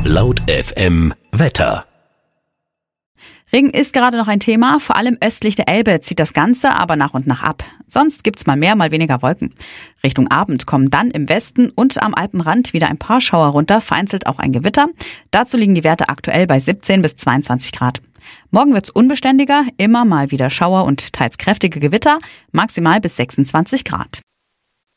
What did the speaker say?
Laut FM Wetter. Regen ist gerade noch ein Thema, vor allem östlich der Elbe zieht das Ganze aber nach und nach ab. Sonst gibt's mal mehr, mal weniger Wolken. Richtung Abend kommen dann im Westen und am Alpenrand wieder ein paar Schauer runter, vereinzelt auch ein Gewitter. Dazu liegen die Werte aktuell bei 17 bis 22 Grad. Morgen wird's unbeständiger, immer mal wieder Schauer und teils kräftige Gewitter, maximal bis 26 Grad.